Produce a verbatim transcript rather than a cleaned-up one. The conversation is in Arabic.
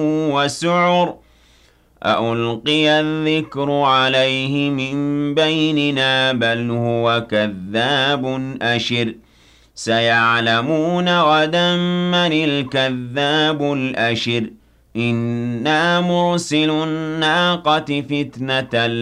وسعر أألقي الذكر عليه من بيننا بل هو كذاب أشر سيعلمون غدا من الكذاب الأشر إنا مرسل الناقة فتنة